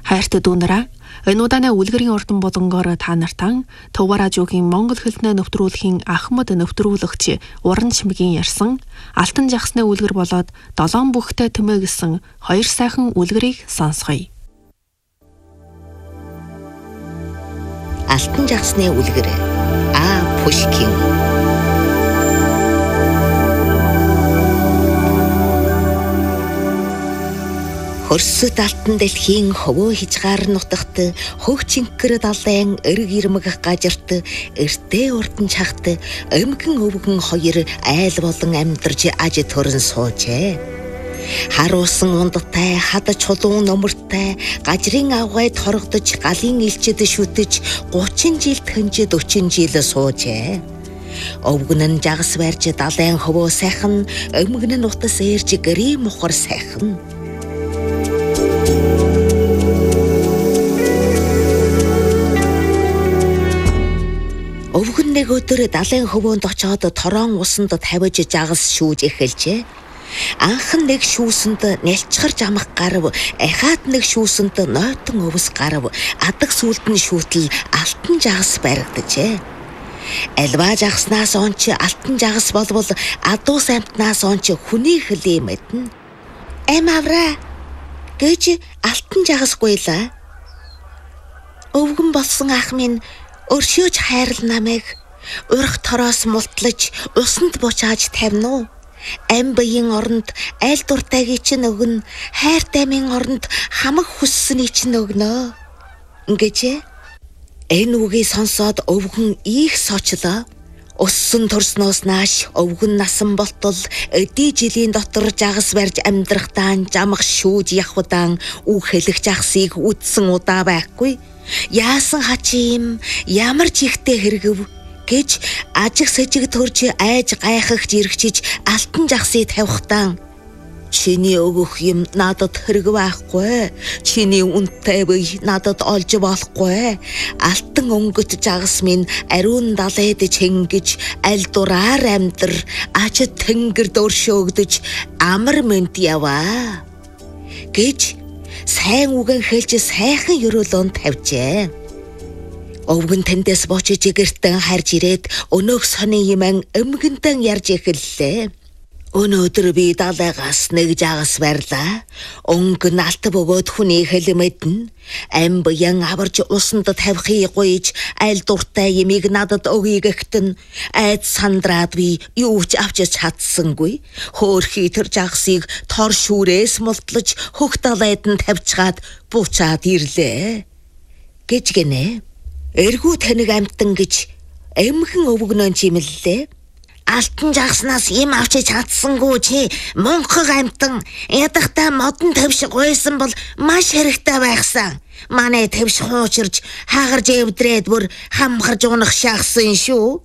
Хайртай дүүнараа, энэ удааны үлгэрийн ордон болонгоор та нартан Төв радиогийн Монгол хэлний нэвтрүүлгийн Ахмад нэвтрүүлэгч Уран Чимгийн ярьсан Алтан жагсны үлгэр болоод 7 бүхтэй тэмээ гэсэн 2 сайхан үлгэрийг сонсгоё. Алтан жагсны үлгэр Пушкин. Хөрсөд алтан дэлхийн хөвөө хижгаар нутагт хөх чингэр далайн эрг ирмэг гажирт эртээ урдан чахт өмгөн өвгөн хоёр айл болон амьдарч аж төрөн суужээ. Харуулсан ундтай хад чулуун номортой гажрын авгайд хоргодож галын илчэд шүтэж 30 жил тэнжид 40 жил суужээ. Өвгөн нь жагас барьж далайн хөвөө сайхан өмгөн нь утас ээрж гэрээ мухар сайхан. Өвгөн нэг өдөр далайн хөвөөнд очоод торон усанд тавиж жагас шүүж эхэлжээ. Анх нэг шүүсэнд нялчгарж амах гарав, ахаад нэг шүүсэнд нойтон өвс гарав, адаг сүлд нь шүүтэл алтан жагас баригджээ. Альва жагаснаас онч алтан жагас болвол адуус амтнаас онч хүний хөлий мэднэ. Авра гэж алтан жагасгүйла. Өвгөн болсон ах минь өршөөж хайрл намайг урх тороос мултлаж усанд бучааж тавина уу? Амбагийн оронд айл дуртайг чинь өгнө, хайр даймын оронд хамаг хүссэний чинь өгнө. Ингэж энэ үгийг сонсоод өвгөн их соочлоо. Уссан турсноос нааш өвгөн насан болтол эдий жилийн дотор жагас барьж амьдрахтаа жамх шүүж явхудаан үхэлэх жагсыг үдсэн удаа байхгүй. Яасан хачим ямар ч ихтэй хэрэгв гэж ажиг сэжиг төрж айж гайхагч иргчиж алтан жагсыг тавихтаа чиний өгөх юм надад хэрэг байхгүй. Чиний үнэтэй бий надад олж болохгүй. Алтан өнгөт жагас минь ариун далайд чингэж аль дураар амьдр аж тэнгэр дөршөөгдөж амар мэнд яваа гэж сайн үгэн хэлж сайхан ерөөлөнд тавьжээ. Өвгөн тэндээс бочиж гэртэн харж ирээд өнөөх сони юман өмгөнтэн ярьж эхэллээ. Өнөөдөр би далайгаас нэг жагас барьлаа. Өнгөн алт бөгөөд хүний хэл мэднэ. Амбян аварж усанд тавихыг гуйж аль дуртай ямиг надад өгье гэхтэн айд сандраад би юу ч авч чадсангүй. Хөөрхий тэр жагсыг тор шүүрээс мултлаж хөх далайд нь тавьчгаад буучаад ирлээ гэж гинэ. Эргүү таныг амтан гэж эмхэн өвгнөн чимэллээ. Алтан жагснаас им авч чадсангүй чи мунхаг амтан ядахтаа модон тавьш гойсон бол маш хэрэгтэй байхсан. Манай тавьш хуучирж хаагарж эвдрээд бүр хамхарж унах шахсан шүү.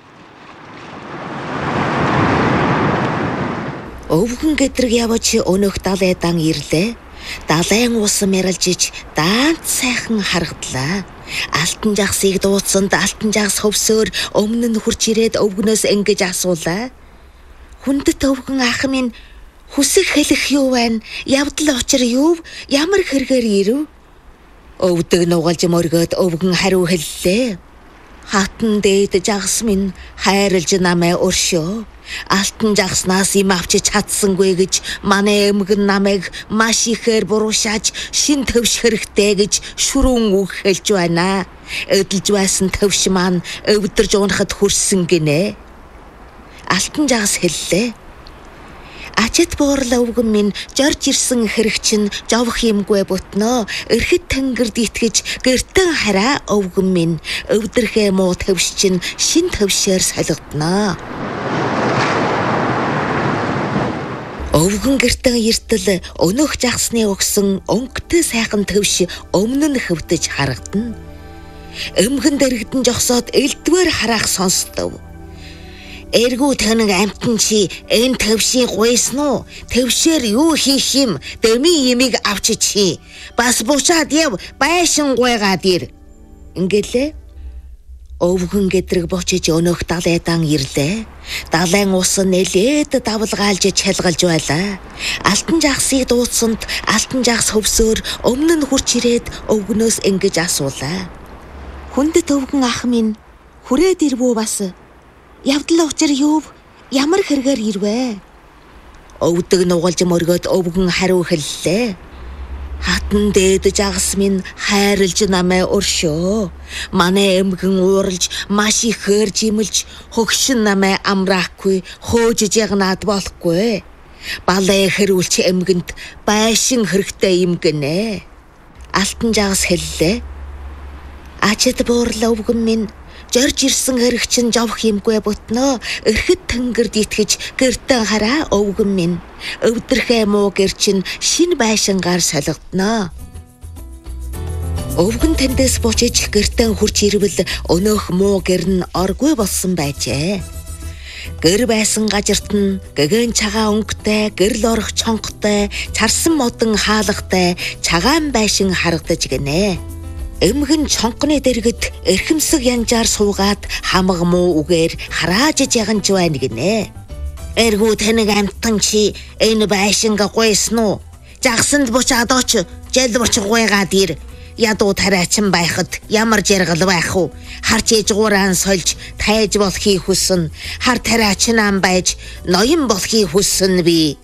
Өвгөн гэдрэг явж өнөөх далайдан ирлээ. Далайн ус мэрэлжиж даант сайхан харагдлаа. Алтан жагсыг дууцсанд алтан жагс хөвсөөр өмнө нь хурж ирээд өвгнөөс ингэж асуулаа. Хүндэт өвгөн ах минь хүсэх хэлэх юу байна? Явдал учир юу? Ямар хэрэгээр ирэв? Өвдөг нугалж мөргөөд өвгөн хариу хэллээ. Хатан дээд жагс минь хайрлж намайг өршөө. Алтан жагснаас им авч чадсангүй гэж манай эмгэн намайг маш ихээр буруушааж шин төвш хэрэгтэй гэж шүрүүн үг хэлж байна. Эдэлж байсан төвш маань өвдөрж унахад хүрсэн гинэ. Алтан жагс хэллээ. Ачит буурал өвгөн минь жорж ирсэн хэрэг чинь жовх юмгүй бүтнөө. Эрхэд тэнгэрд итгэж гэртэн хараа өвгөн минь өвдөрхөө муу төвш чинь шин төвшээр солигдноо. Өвгөн гэртэн эртэл өнөөх жагсны өгсөн өнгөтэй сайхан төвш өмнө нь хөвдөж харагдана. Өмгөн дэрэгдэн жогсоод элдвэр хараах сонстов. Эргүү таныг амтан чи энэ төвшийг гуйсан уу? Төвшээр юу хийх юм? Дэми ямиг авч чи. Бас буучаад яв байшин гуйгаад ир. Ингэлээ. Өвгөн гэдрэг бочиж өнөөх далайдан ирлээ. Далайн ус нэлээд давлгаалж чалгалж байлаа. Алтан жагсыг дууцсанд алтан жагс хөвсөөр өмнө нь хурч ирээд өвгнөөс ингэж асуулаа. Хүндэт өвгөн ах минь хүрээд ирвүү бас? Явдал учир юу? Ямар хэрэгээр ирвэ? Өвдөг нугалж мөргөөд өвгөн хариу хэллээ. Хатан дээд жагс минь хайрлж намайг өршөө. Манай эмгэн ууралж маш ихээр жимэлж хөгшин намайг амраахгүй хоожж ягнаад болохгүй. Балай хэрүүлч эмгэнд байшин хэрэгтэй юм гинэ. Алтан жагс хэллээ. Ачид буурлаа өвгөн минь жорж ирсэн хэрэг чинь жавх юмгүй бутноо. Эрхэд тэнгэрд итгэж гэртэн хараа өвгөн минь. Өвдөрхөө муу гэр чинь шин байшингаар солигдноо. Өвгөн тэндээс бочиж гэртэн хурч ирвэл өнөөх муу гэр нь оргүй болсон байжээ. Гэр байсан газарт нь гэгэн цагаан өнгөтэй, гэрл орох чонготой, чарсан модон хаалгатай цагаан байшин харагдаж гинэ. Эмгэн чонгоны дэргэд эрхэмсэг янжаар суугаад хамаг муу үгээр хараажж яганж байна гинэ. Эргүү тэнэг амтан чи энэ байшинга гуйсан уу? Жагсанд буч адооч жэлбэрч гуйгаад ир. Ядуу тарайчин байхад ямар жаргал байх уу? Харч ээжгуурaan сольж тайж болохыг хүснэ. Хар тарайчин ам байж ноён болохыг хүснэ би.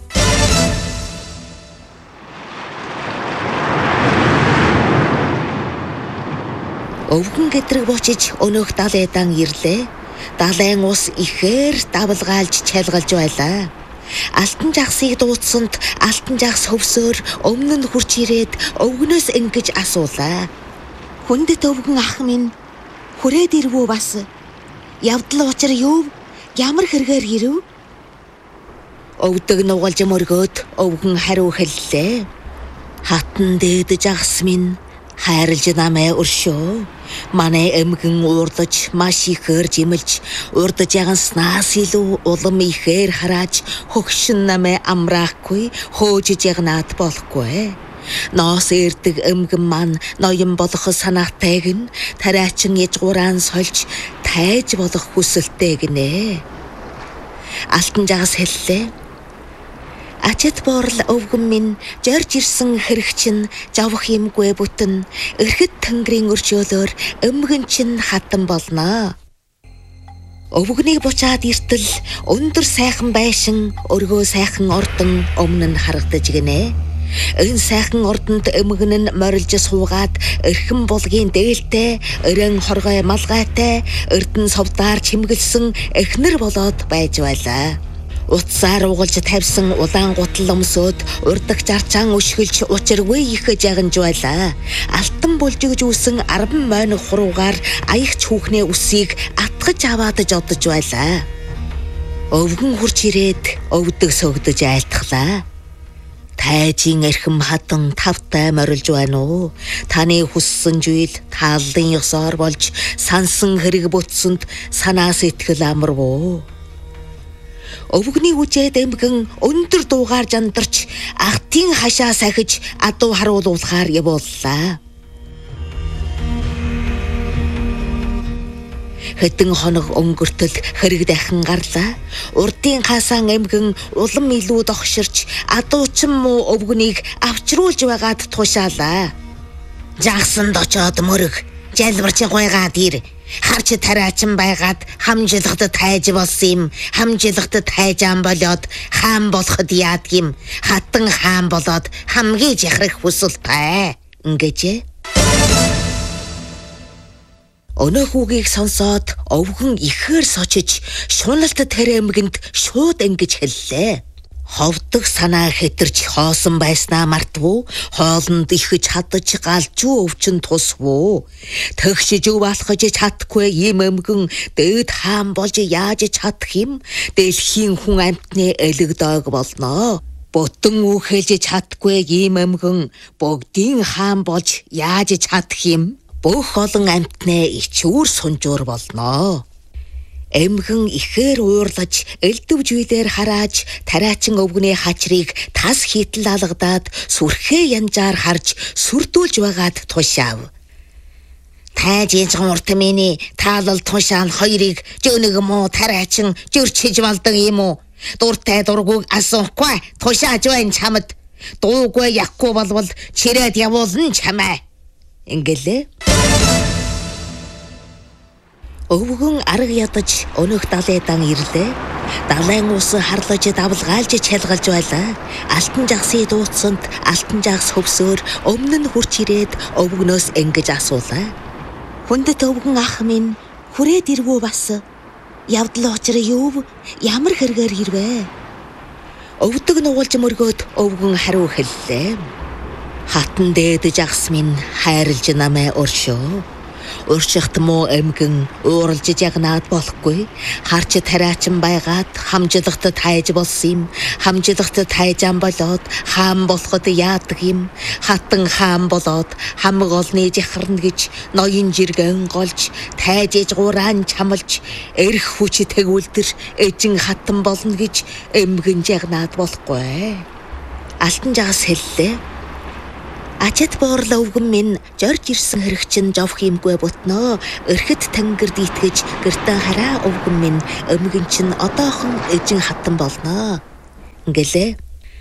Өвгөн гэдрэг бочиж өнөөх далайдан ирлээ. Далайн ус ихээр давлгаалж чалгалж байлаа. Алтан жагсыг дууцсанд алтан жагс хөвсөөр өмнө нь хурч ирээд өвгнөөс ингэж асуулаа. Хүндэт өвгөн ах минь хүрээд ирвүү бас? Явдал учир юу? Ямар хэрэгээр ирэв? Өвдөг нугалж мөргөөд өвгөн хариу хэллээ. Хатан дээд жагс минь хайрлж намайг өршөө. Манай эмгэн уурдаж маш ихээр жимэлж урдаж яганснаас илүү улам ихээр харааж хөгшин намайг амраахгүй хоожж ягнаад болохгүй. Ноос эрдэг эмгэн маань ноён болох санаатайг нь тарайчин ээжгуурaan сольж тайж болох хүсэлтэй гинэ. Алтан жагс хэллээ. Ачид боорл өвгөн минь жорж ирсэн хэрэг чинь жавх юмгүй бүтэн. Эрхэд тэнгэрийн өршөөлөөр эмгэн чинь хатан болноо. Өвгөнийг бучаад иртэл өндөр сайхан байшин өргөө сайхан ордон өмнө нь харагдаж гинэ. Энэ сайхан ордонд эмгэн нь морилж суугаад эрхэм булгийн дээлтэй, өрөн хоргой малгайтай, эрдэн совдаар чимгэлсэн эхнэр болоод байж байлаа. Утсаар угалж тавьсан улаан гутал өмсөд урдаг жарчаан өшгөлж учиргүй ихэж ягнж байлаа. Алтан булжигж үүсэн 10 мойн хуруугаар аягч хүүхнээ үсийг атгаж аваад жодож байлаа. Өвгөн хурч ирээд өвдөг сөгдөж айлтглаа. Тайжийн эрхэм хатан тавтай морилж байна уу? Таны хүссэн зүйл тааллын ёсоор болж сансан хэрэг бүтсэнд санаа сэтгэл амарвуу. Өвгөний үжээд эмгэн өндөр дуугаар жандарч ахтын хашаа сахиж адуу харуулуулахаар явууллаа. Хэдэн хоног өнгөртөл хэрэг дахин гарлаа. Урдын хаасан эмгэн улам илүү догширч адуучин муу өвгөнийг авчруулж байгаад тушаалаа. Жагсанд очоод мөрөг жалбарч гуйгаад ир. Харч тарайчин байгаад хамжилгад тайж болсон юм. Хамжилгад тайжаан болоод хаан болоход яадгийм. Хатан хаан болоод хамгийн жахрах хүсэлтэй. Ингэжээ. Өнөөх үгийг сонсоод өвгөн ихээр сочиж шуналт тэрэмгэнд шууд ингэж хэллээ. Ховдог санаа хэтэрч хоосон байснаа мартвуу, хоолнд ихэж хадаж галжуу өвчин тусвуу. Тэгшиж алхаж чадахгүй юм эмгэн дээд хаан болж яаж чадах юм? Дэлхийн хүн амьтны элэгдэг болноо. Бүтэн үхэлж чадахгүй юм эмгэн бүгдийн хаан болж яаж чадах юм? Бүх олон амьтны ичүүр сунжуур болноо. Эмгэн ихээр уурлаж элдв зүйлээр харааж тарайчин өвгөний хачрыг тас хитэл алгадаад сүрхээ янжаар харж сүрдүүлж байгаад тушаав. Тайж янжхан урт миний таалал туншаан хоёрыг жөөнөг муу тарайчин жөрчиж болдог юм уу? Дуртай дургүйг асуухгүй тушааж байна чамд. Дуугүй яахгүй болвол чирээд явуулна чамаа. Ингэлээ. Өвгөн арга ядаж өнөх далайдан ирлээ. Далайн ус харлаж давлгаалж чалгалж байлаа. Алтан жагсыг дууцсанд алтан жагс хөвсөөр өмнө нь хурч ирээд өвгнөөс ингэж асуулаа. Хүндэт өвгөн ах минь хүрээд ирвүү бас. Явдал учраа юу? Ямар хэрэгээр ирвэ? Өвдөг нугалж мөргөөд өвгөн хариу хэллээ. Хатан дээд жагс минь хайрлж намайг өршөө. Өршихт муу эмгэн ууралж ягнаад болохгүй. Харч тариачин байгаад хамжлагт тайж болсон юм. Хамжлагт тайжан болоод хаан болоход яадаг юм. Хатан хаан болоод хамаг олны жихарна гэж ноён жиргэн голж тайж ижгууран чамлж эрх хүч тэгүүлдэр эжин хатан болно гэж эмгэн жагнаад болохгүй. Алтан жагас хэллээ. Ачад боорлоо өвгөн минь жорж ирсэн хэрэг чинь жовх юмгүй бутноо. Өрхөд тангирд итгэж гэртээ хараа өвгөн минь өмгөн чинь одоохон эжин хатан болноо. Ингэлээ.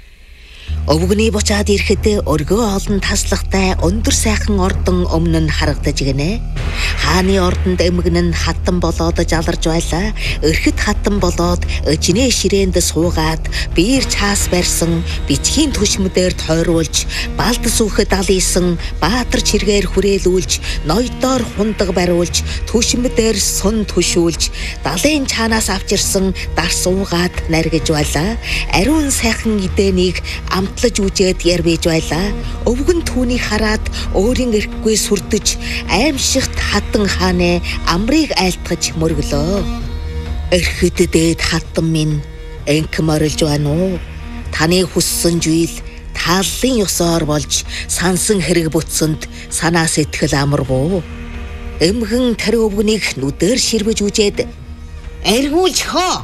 Өвгөний бочаад ирэхэд өргөө олон таслахтай өндөр сайхан ордон өмнө нь харагдаж гинэ. Хааны ордонд эмгэн нь хатан болоод жаларж байлаа. Өрхөд хатан болоод жинээ ширээнд суугаад биер цаас барьсан бичгийн түшмөдөр тойруулж балд сүхэд алийсан баатар чиргээр хүрээлүүлж ноёдоор хундаг бариулж түшмөдөр сун түшүүлж далайн чаанаас авчирсан дар суугаад наргиж байлаа. Ариун сайхан эдэнийг амтлаж үжээд ярбиж байлаа. Өвгөн түүнийг хараад өөрийн эрхгүй сүрдэж аимшигт хатан хаанэ амрыг айлтгаж мөргөлөө. Эрхэд дээд хатан минь энх морилж байна уу? Таны хүссэн зүйл тааллын ёсоор болж сансан хэрэг бүтсэнд санаа сэтгэл амаргүй. Эмгэн тэр өвгөнийг нүдээр ширвэж үжээд эргүүлж хоо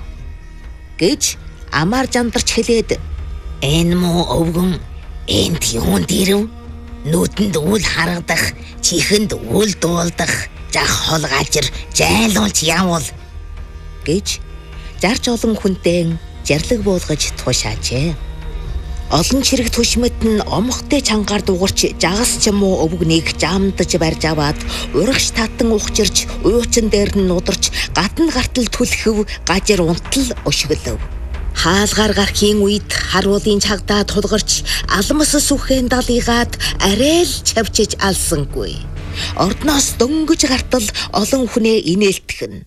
гэж амар жандарч хэлээд энэ муу өвгөн энд юунд ирэв? Нүдэнд үл харагдах, чихэнд үл дуулдах, жах хол гажир жайлуулж явуул гэж жарж олон хүнтэй жарлаг буулгаж тушаажээ. Олон чирэг түшмэд нь омхтой чангаар дуурч жагас ч юм уу өвгнийг жамдаж барьж аваад урагш татан ухчирч уучин дээр нь нударч гадна гартал түлхэв гажир унтал өшгөлөв. Хаалгаар гархийн үед харуулын чагдаа тулгарч алмас сүхэн далыгаад арай л чавчиж алсангүй. Ордноос дөнгөж гартал олон хүнээ инээлтгэн.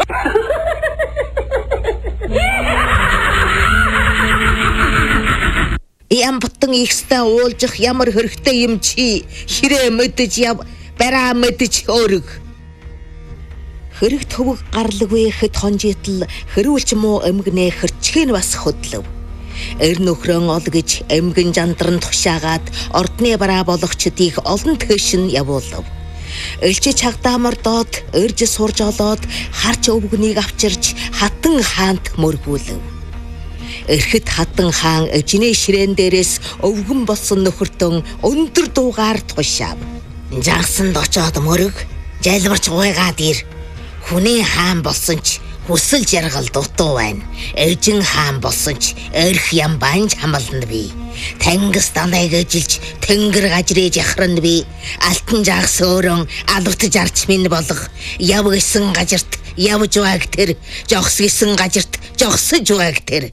Ям бутан ихстэй уулжих ямар хэрэгтэй юм чи хэрэг мэдэж яв бараа мэдэж өрг. Хэрэг төвөг гарлаггүй хэд хонжитл хэрүүлч муу эмгэнэ хэрчгэн бас хөдлөв. Эр нөхрөн ол гэж эмгэн жандран тушаагаад ордны бараа болгочдыг олон тэшин явуулав. Элч чагдаа мордоод өрж сурж олоод харч өвгнийг авчирч хатан хаант мөргүүлв. Эрхэд хатан хаан жинээ ширээн дээрээс өвгөн болсон нөхөртөн өндөр дуугаар тушаав. Жагсанд очоод мөрөг жайлбарч гуйгаад ир. Хүний хаан болсон ч хүсэл жаргал дутуу байна. Эжин хаан болсон ч эрх ям банж хамална би. Тэнгис далайг эжилж тэнгэр гажрыг яхран би. Алтан жагс өрөн алвтж арч минь болох. Яв гисэн гажирт явж байг тэр. Жогс гисэн гажирт жогсож байг тэр.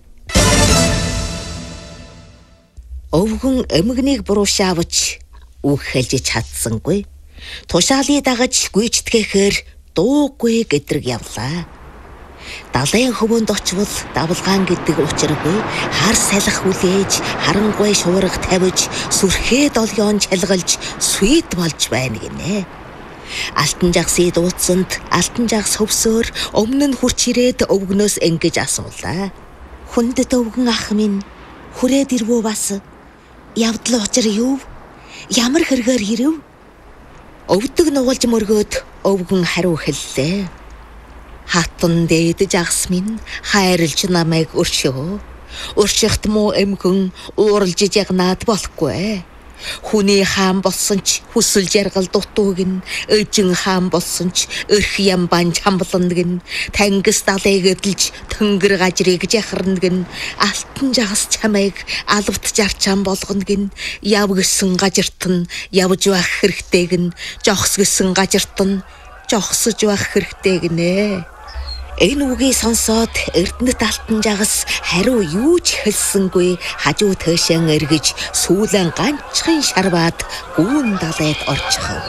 Өвгөн эмгнийг буруушаавч үг хэлж чадсангүй. Тушаалыг дагаж гүйцэтгээхээр дуугүй гэдрэг явлаа. Далайн хөвөнд очвол давлгаан гэдэг учиргүй хар салах үлээж харангуй шуурга тавиж сүрхээ долгион чалгалж сүйд болж байна гинэ. Алтан жагсыг дууцсанд алтан жагс хөвсөөр өмнө нь хурч ирээд өвгнөөс ингэж асуулаа. Хүндэт өвгөн ах минь хүрээд ирвөө бас. Явдал учир юу? Ямар хэрэгээр ирэв? Өвдөг нугалж мөргөөд өвгөн хариу хэллээ. Хатан дээд жагс минь хайрлж намайг өршөө. Өршихт муу эмгэн ууралж ягнаад болохгүй. Хүний хаан болсон ч хүсэл жаргал дутууг нь, ээжин хаан болсон ч өрх ямбан чамбланд гин, тангис далайг эдэлж төнгөр гажрыг жахарна гин, алтан жагас чамайг алвт жарчаан болгоно гин, яв гэсэн гажирт нь явж байх хэрэгтэй гин, жогс гэсэн гажирт нь жогсож байх хэрэгтэй гинэ. Энэ үгийг сонсоод Эрдэнэт алтан жагас хариу юу ч хэлсэнгүй хажуу тойшон эргэж сүүлэн ганцхан шарваад гүүн далайд орчихов.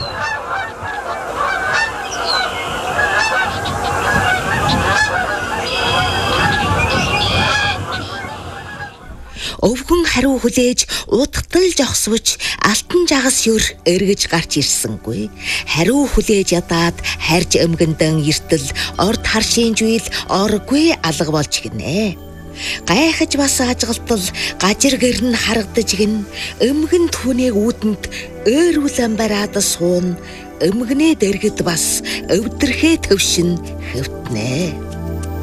Өвгөн хариу хүлээж удтал жогсвч алтан жагас юр эргэж гарч ирсэнгүй. Хариу хүлээж ядаад харж өмгөндөн эртэл орд харшийн жуйл оргүй алга болж гинэ. Гайхаж бас ажгалтал гажир гэрн харагдаж гин, өмгөн түүний үүдэнд өөрүүлэн бараад суун, өмгнээ дэргэд бас өвдөрхөө төвшин хөвтнэ.